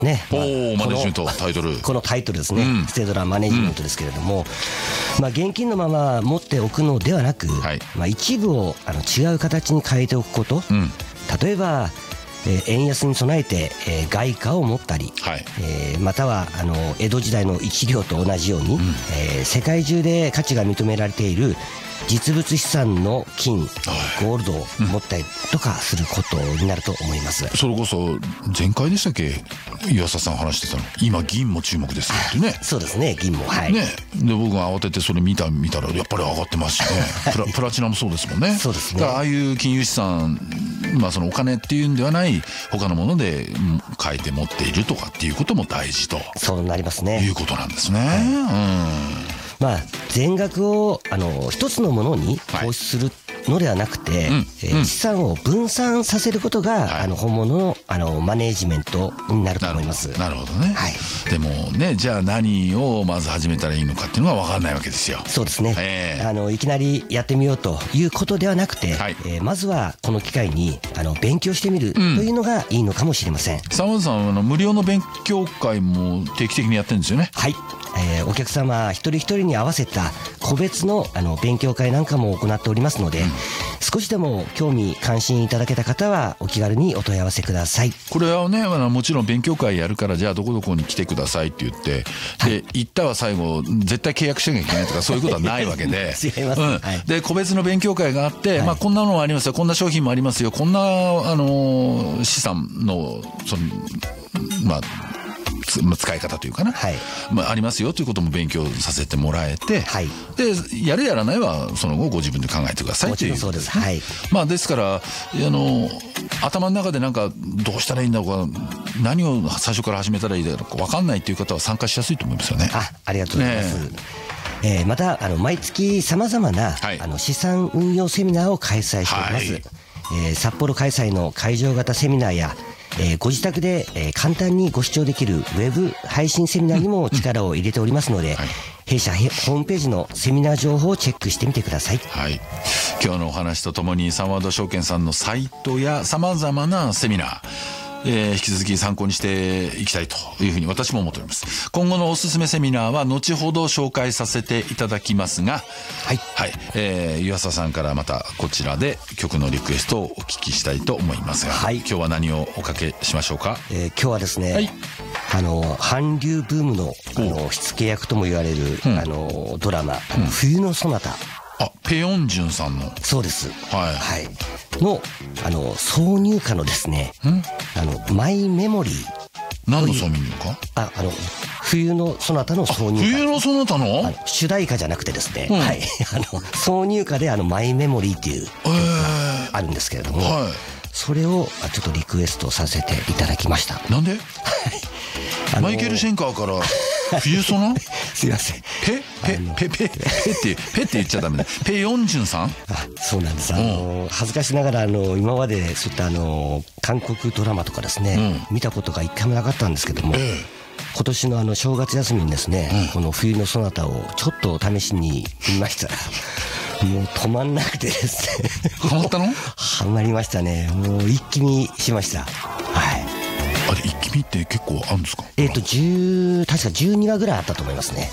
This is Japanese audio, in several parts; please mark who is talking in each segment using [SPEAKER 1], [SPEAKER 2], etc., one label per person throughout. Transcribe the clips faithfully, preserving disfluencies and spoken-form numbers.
[SPEAKER 1] ね、
[SPEAKER 2] まあ、おマネジメントタイトル
[SPEAKER 1] このタイトルですね、うん、ステードラーマネジメントですけれども、うんまあ、現金のまま持っておくのではなく、はいまあ、一部をあの違う形に変えておくこと、うん、例えば、えー、円安に備えて、えー、外貨を持ったり、はいえー、またはあの江戸時代のいち両と同じように、うんえー、世界中で価値が認められている実物資産の金、ゴールドを持ったりとかすることになると思います、うん、
[SPEAKER 2] それこそ前回でしたっけ岩佐さん話してたの今銀も注目ですよってね
[SPEAKER 1] そうですね銀もはい
[SPEAKER 2] ねで僕が慌ててそれ見た見たらやっぱり上がってますしねプラ、プラチナもそうですもんね
[SPEAKER 1] そうですね
[SPEAKER 2] だからああいう金融資産まあそのお金っていうんではない他のもので変えて持っているとかっていうことも大事と
[SPEAKER 1] そうなりますね
[SPEAKER 2] いうことなんですね、はいうん
[SPEAKER 1] まあ、全額をあの一つのものに投資するのではなくて、はいうんえーうん、資産を分散させることが、はい、あの本物 の, あのマネージメントになると思います。
[SPEAKER 2] なるほどね、はい、でもねじゃあ何をまず始めたらいいのかっていうのが分からないわけですよ。
[SPEAKER 1] そうですね、えー、あのいきなりやってみようということではなくて、はいえー、まずはこの機会にあの勉強してみるというのがいいのかもしれません。
[SPEAKER 2] 沢田さんあの無料の勉強会も定期的にやってるんですよね。
[SPEAKER 1] はいえー、お客様一人一人に合わせた個別 の, あの勉強会なんかも行っておりますので、うん、少しでも興味関心いただけた方はお気軽にお問い合わせください。
[SPEAKER 2] これはねもちろん勉強会やるからじゃあどこどこに来てくださいって言って、はい、で行ったは最後絶対契約しなきゃいけないとかそういうことはないわけで
[SPEAKER 1] 違います、うんはい、
[SPEAKER 2] で個別の勉強会があって、はいまあ、こんなのもありますよこんな商品もありますよこんなあの資産のそのまあ使い方というかな、はいまあ、ありますよということも勉強させてもらえて、はい、でやるやらないはその後ご自分で考えてくださいという。
[SPEAKER 1] もちろんそうです、はい、
[SPEAKER 2] まあ、ですからあの頭の中でなんかどうしたらいいんだろうか何を最初から始めたらいいだろうか分かんないという方は参加しやすいと思いますよね。
[SPEAKER 1] あ、ありがとうございます、ねえー、またあの毎月さまざまな、はい、あの資産運用セミナーを開催しております、はいえー、札幌開催の会場型セミナーやえー、ご自宅で、えー、簡単にご視聴できるウェブ配信セミナーにも力を入れておりますので、うんはい、弊社ホームページのセミナー情報をチェックしてみてください。
[SPEAKER 2] はい、今日のお話とともにサンワード証券さんのサイトやさまざまなセミナーえー、引き続き参考にしていきたいというふうに私も思っております。今後のおすすめセミナーは後ほど紹介させていただきますが、はい、はい、えー、湯浅さんからまたこちらで曲のリクエストをお聞きしたいと思いますが、はい、今日は何をおかけしましょうか。
[SPEAKER 1] えー、今日はですね、はい、あの韓流ブーム の, あの火付け役とも言われる、うん、あのドラマ、うん、冬のソナタ、
[SPEAKER 2] あ、ペヨンジュンさんの
[SPEAKER 1] そうです、
[SPEAKER 2] はい、
[SPEAKER 1] はい、のあの挿入歌のですね、あのマイメモリー、
[SPEAKER 2] 何の挿入歌？
[SPEAKER 1] あ、あの冬のソナタの挿入歌。
[SPEAKER 2] 冬のソナタ の,
[SPEAKER 1] あの主題歌じゃなくてですね、うん、はい、あの挿入歌であのマイメモリーっていう曲があるんですけれども、はい、それをちょっとリクエストさせていただきました。
[SPEAKER 2] なんで？マイケル・シェンカーから冬ソナ
[SPEAKER 1] すいません、
[SPEAKER 2] ペペペペペってペって言っちゃダメだ。ペヨンジュンさん。
[SPEAKER 1] あ、そうなんです。あの恥ずかしながらあの今までそういったあの韓国ドラマとかですね、うん、見たことが一回もなかったんですけども、ええ、今年のあの正月休みにですね、うん、この冬のソナタをちょっと試しに見ましたらもう止まんなくてですね
[SPEAKER 2] ハマったの？
[SPEAKER 1] ハマりましたね。もう一気見しました。はい。
[SPEAKER 2] あれ一気見って結構あるんですか？
[SPEAKER 1] えっとじゅう確かじゅうにわぐらいあったと思いますね。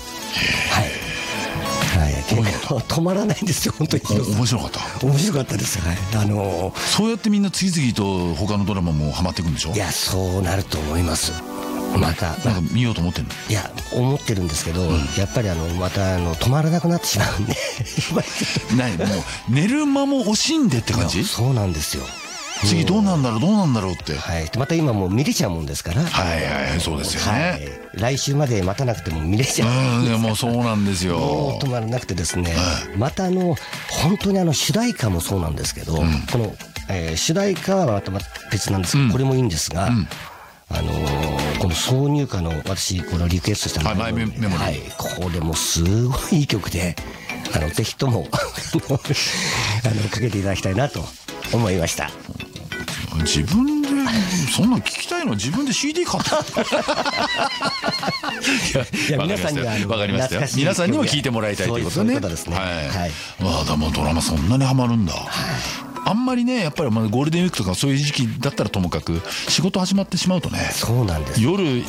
[SPEAKER 1] はい、はい、結構止まらないんですよ本当に。
[SPEAKER 2] 面白かった。
[SPEAKER 1] 面白かったです。はい、あのー、
[SPEAKER 2] そうやってみんな次々と他のドラマもハマっていくんでしょ？
[SPEAKER 1] いや、そうなると思います。また
[SPEAKER 2] なんか見ようと思ってんの？
[SPEAKER 1] いや、思ってるんですけど、うん、やっぱりあのまたあの止まらなくなってしまうんで
[SPEAKER 2] ないもう寝る間も惜しんでって感じ？
[SPEAKER 1] そうなんですよ。
[SPEAKER 2] 次どうなんだろうどうなんだろうって、
[SPEAKER 1] はい、また今もう見れちゃうもんですから。
[SPEAKER 2] はいはい、そうですよね、はい、
[SPEAKER 1] 来週まで待たなくても見れちゃ
[SPEAKER 2] うんでもそうなんですよ。
[SPEAKER 1] もう止まらなくてですね、はい、またあの本当にあの主題歌もそうなんですけど、うん、この、えー、主題歌はまた別なんですけど、うん、これもいいんですが、うん、あのー、この挿入歌の私このリクエストしたの、
[SPEAKER 2] はい、マイメモリー、
[SPEAKER 1] はい、これもすごいいい曲で、あのぜひともあのかけていただきたいなと思いました。
[SPEAKER 2] 自分でそんな聞きたいの自分で シーディー 買ったいや皆さんには分かりましたよ。皆さんにも聞いてもらいたいということね。
[SPEAKER 1] そういうことですね。はい、はい、
[SPEAKER 2] まあでもドラマそんなにハマるんだ。はい、 あんまりねやっぱりまだゴールデンウィークとかそういう時期だったらともかく仕事始まってしまうとね、
[SPEAKER 1] そうなんです。
[SPEAKER 2] 夜